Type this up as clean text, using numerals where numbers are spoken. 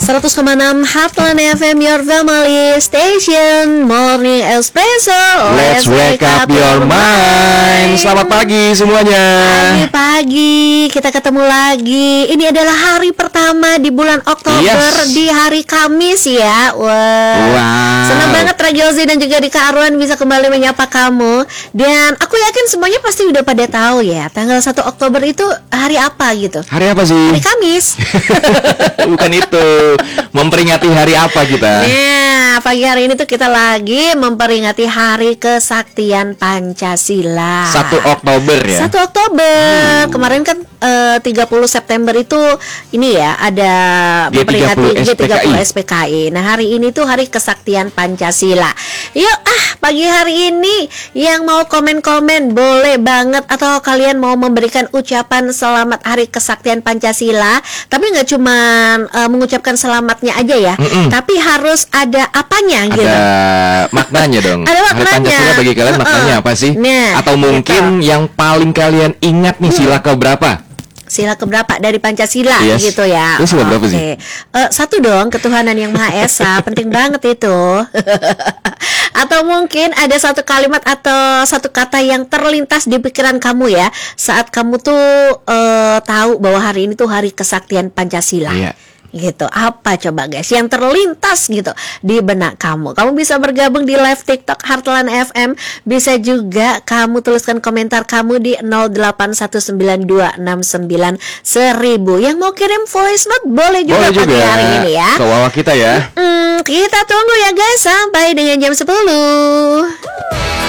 100,6 Heartland FM, your family station. Morning Espresso, Let's wake up your mind. Selamat pagi semuanya. Pagi-pagi kita ketemu lagi. Ini adalah hari pertama di bulan Oktober, di hari Kamis ya. Wow. Senang banget Ragiozi dan juga Dika Arwan bisa kembali menyapa kamu. Dan aku yakin semuanya pasti udah pada tahu ya, tanggal 1 Oktober itu hari apa gitu. Hari apa sih? Hari Kamis. Bukan itu. Memperingati hari apa kita? Nah, pagi hari ini tuh kita lagi memperingati Hari Kesaktian Pancasila. 1 Oktober ya? 1 Oktober. Kemarin kan 30 September itu ini ya, ada memperingati G30 SPKI. Nah, hari ini tuh Hari Kesaktian Pancasila. Yuk pagi hari ini yang mau komen-komen boleh banget, atau kalian mau memberikan ucapan selamat Hari Kesaktian Pancasila, tapi nggak cuma mengucapkan selamatnya aja ya, tapi harus ada apanya gitu. Ada maknanya dong. Ada maknanya. Hari Pancasila bagi kalian maknanya apa sih? Nah, atau mungkin gitu, yang paling kalian ingat nih sila keberapa? Sila keberapa dari Pancasila gitu ya? Itu sila berapa sih? Satu dong, ketuhanan yang Maha Esa. Penting banget itu. Atau mungkin ada satu kalimat atau satu kata yang terlintas di pikiran kamu ya, saat kamu tuh tahu bahwa hari ini tuh Hari Kesaktian Pancasila. Iya. Gitu. Apa coba guys yang terlintas gitu di benak kamu? Kamu bisa bergabung di live TikTok Heartland FM. Bisa juga kamu tuliskan komentar kamu di 0819269100. Yang mau kirim voice note boleh juga pagi hari ini ya. Ke bawah kita ya. Kita tunggu ya guys sampai dengan jam 10.